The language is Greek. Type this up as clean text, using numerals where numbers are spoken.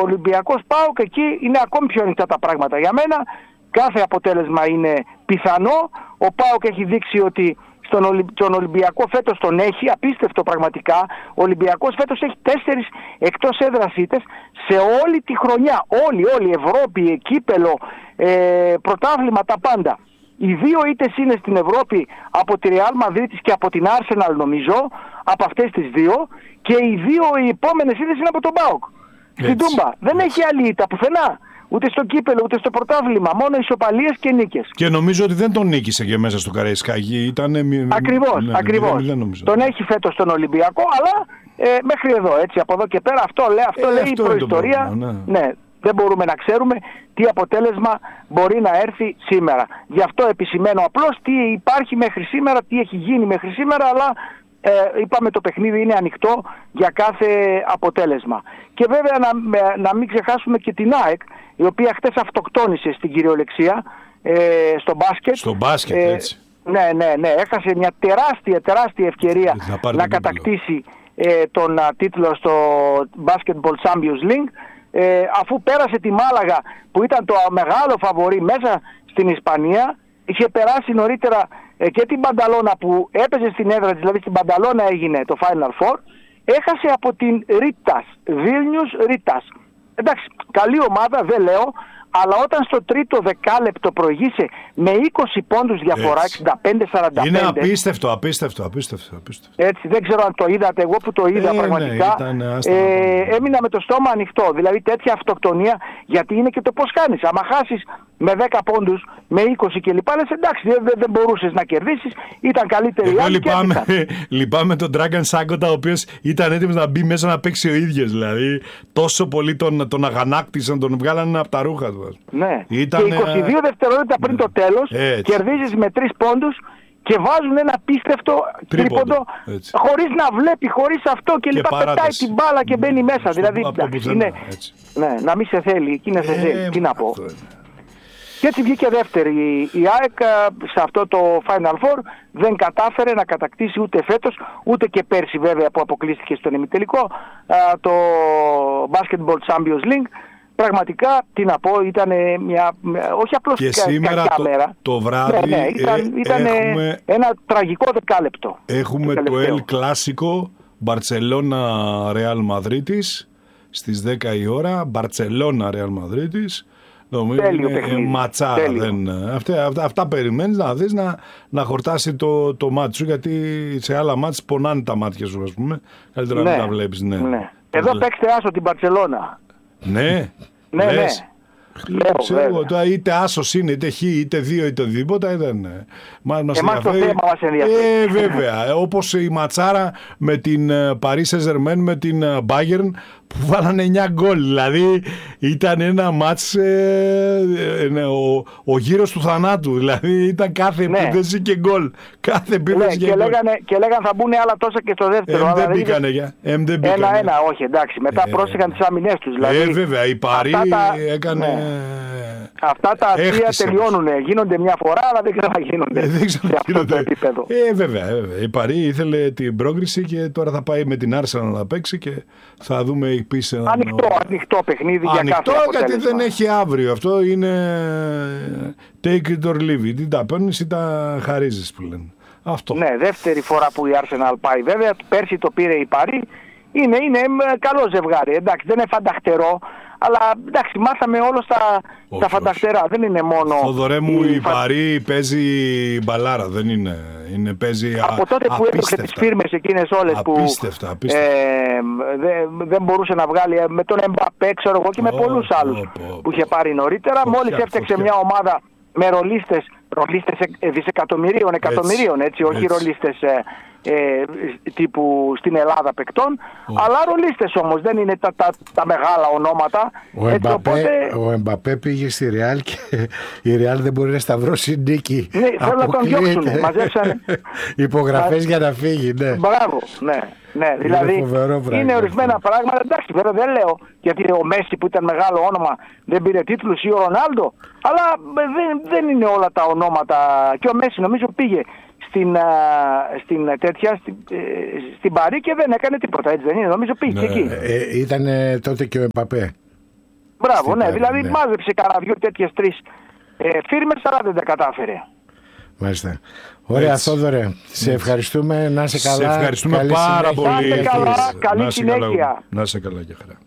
Ολυμπιακός ΠΑΟΚ, εκεί είναι ακόμη πιο ανοιχτά τα πράγματα. Για μένα κάθε αποτέλεσμα είναι πιθανό. Ο ΠΑΟΚ έχει δείξει ότι τον Ολυμπιακό φέτος τον έχει, απίστευτο πραγματικά. Ο Ολυμπιακός φέτος έχει 4 εκτός έδρας ήττες σε όλη τη χρονιά. Όλη Ευρώπη, κύπελο, πρωτάθλημα, τα πάντα. Οι 2 ήττες είναι στην Ευρώπη από τη Real Madrid και από την Arsenal, νομίζω, από αυτές τις 2, και οι 2 οι επόμενες ήττες είναι από τον ΠΑΟΚ. Στην Τούμπα. Δεν έχει άλλη ήττα πουθενά. Ούτε στο κύπελο, ούτε στο πρωτάθλημα. Μόνο ισοπαλίες και νίκες. Και νομίζω ότι δεν τον νίκησε και μέσα στο Καραϊσκάκι. Ακριβώς. Τον έχει φέτος τον Ολυμπιακό, αλλά μέχρι εδώ. Έτσι, από εδώ και πέρα αυτό λέει η προϊστορία. Ναι, δεν μπορούμε να ξέρουμε τι αποτέλεσμα μπορεί να έρθει σήμερα. Γι' αυτό επισημαίνω απλώς τι υπάρχει μέχρι σήμερα, τι έχει γίνει μέχρι σήμερα, αλλά είπαμε το παιχνίδι είναι ανοιχτό για κάθε αποτέλεσμα. Και βέβαια να μην ξεχάσουμε και την ΑΕΚ, η οποία χτες αυτοκτόνησε στην κυριολεξία στο μπάσκετ. Στο μπάσκετ, έτσι. Ναι. Έχασε μια τεράστια ευκαιρία να κατακτήσει τον τίτλο στο Basketball Champions League, αφού πέρασε τη Μάλαγα που ήταν το μεγάλο φαβορί μέσα στην Ισπανία. Είχε περάσει νωρίτερα και την Μπανταλώνα που έπαιζε στην έδρα της, δηλαδή στην Μπανταλώνα έγινε το Final Four. Έχασε από την Vilnius Ritas. Εντάξει, καλή ομάδα, δεν λέω, αλλά όταν στο τρίτο δεκάλεπτο προηγήσε με 20 πόντους διαφορά, 65-45. Είναι απίστευτο. Έτσι, δεν ξέρω αν το είδατε, εγώ που το είδα πραγματικά, έμεινα με το στόμα ανοιχτό. Δηλαδή τέτοια αυτοκτονία, γιατί είναι και το πώς κάνεις. Άμα χάσεις με 10 πόντους, με 20 κλπ. Λες εντάξει, δεν μπορούσες να κερδίσεις, ήταν καλύτερη η άλλη. Λυπάμαι τον Dragan Σάγκοτα, ο οποίος ήταν έτοιμος να μπει μέσα να παίξει ο ίδιος. Δηλαδή, τόσο πολύ τον αγανάκτησαν, τον βγάλανε από τα ρούχα του. Ναι, και 22 δευτερόλεπτα πριν το τέλος, κερδίζεις με 3 πόντους και βάζουν ένα απίστευτο τρίποντο χωρίς να βλέπει, χωρίς αυτό και λοιπά. Πετάει την μπάλα και μπαίνει μέσα. Δηλαδή, να μην σε θέλει, εκεί να σε θέλει. Τι να πω. Και έτσι βγήκε δεύτερη η ΑΕΚ σε αυτό το Final Four. Δεν κατάφερε να κατακτήσει ούτε φέτος, ούτε και πέρσι βέβαια που αποκλείστηκε στον ημιτελικό το Basketball Champions League. Πραγματικά, τι να πω, ήταν όχι απλώς και σήμερα το βράδυ ήταν ένα τραγικό δεκάλεπτο. Έχουμε το El Clásico Barcelona Real Madrid στις 10 η ώρα. Barcelona Real Madrid. Τέλειο παιχνίδι. Ματσάρα. Αυτά περιμένεις να δεις να χορτάσει το μάτι σου, γιατί σε άλλα μάτς πονάνε τα μάτια σου, ας πούμε. Καλύτερα να μην τα βλέπεις. Ναι. Εδώ παίξτε άσο την Μπαρτσελώνα. Ναι. Ξέρω τώρα, είτε άσος είναι, είτε χ, είτε 2, είτε οτιδήποτε. Εμάς το θέμα μας ενδιαφέρει. Βέβαια. Όπως η ματσάρα με την Paris Saint-Germain, με την Bayern, που βάλανε 9 γκολ. Δηλαδή ήταν ένα μάτς, ο γύρος του θανάτου. Δηλαδή ήταν κάθε επίθεση και γκολ. Κάθε επίθεση και γκολ. Και λέγανε θα μπουν άλλα τόσα και στο δεύτερο. Δεν μπήκανε για. 1-1, όχι, εντάξει. Μετά πρόσεχαν τις άμυνες τους. Δηλαδή, βέβαια, η Παρί έκανε. Αυτά τα αστεία τελειώνουν. Γίνονται μια φορά, αλλά δεν ξαναγίνονται σε αυτό το επίπεδο. Βέβαια. Η Παρί ήθελε την πρόκριση και τώρα θα πάει με την Arsenal να παίξει και θα δούμε επίσης. Ανοιχτό παιχνίδι για κάθε αποτέλεσμα. Ανοιχτό, γιατί δεν έχει αύριο. Αυτό είναι take it or leave it. Ή τα παίρνεις ή τα χαρίζεις που λένε. Αυτό. Ναι, δεύτερη φορά που η Arsenal πάει βέβαια. Πέρσι το πήρε η Παρί. Είναι καλό ζευγάρι. Εντάξει, δεν είναι φανταχτερό. Αλλά εντάξει, μάθαμε όλο τα φανταστερά. Δεν είναι μόνο. Θοδωρέ μου, η Παρί παίζει μπαλάρα. Δεν είναι. Παίζει από τότε που έπαιξε τις φίρμες εκείνες όλες απίστευτα. Δεν μπορούσε να βγάλει με τον Εμπαπέ, ξέρω εγώ, και με πολλούς άλλους που είχε πάρει νωρίτερα. Μόλις έφτιαξε μια ομάδα με ρολίστες δισεκατομμυρίων, εκατομμυρίων, έτσι, όχι ρολίστες τύπου στην Ελλάδα παικτών, αλλά ρολίστες όμως, δεν είναι τα μεγάλα ονόματα. Ο Εμπαπέ πήγε στη Ρεάλ και η Ρεάλ δεν μπορεί να σταυρώσει νίκη. Ναι, θέλουν να τον διώξουν, μαζέψανε υπογραφές για να φύγει. Ναι. Μπράβο, ναι, δηλαδή είναι ορισμένα πράγματα. Εντάξει, βέβαια δεν λέω γιατί ο Μέση που ήταν μεγάλο όνομα δεν πήρε τίτλους ή ο Ρονάλντο, αλλά δεν είναι όλα τα ονόματα. Και ο Μέση νομίζω πήγε στην Παρί και δεν έκανε τίποτα, έτσι δεν είναι? Νομίζω πήγε εκεί. Ήταν τότε και ο Εμπαπέ. Μπράβο, ναι. Δηλαδή μάζεψε κανένα 2-3 φίρμες, αλλά δεν τα κατάφερε. Μάλιστα. Ωραία, Θόδωρε. Σε ευχαριστούμε. Να είσαι καλά. Σε ευχαριστούμε πάρα πολύ. Να είσαι καλά. Καλή συνέχεια. Να είσαι καλά και χαρά.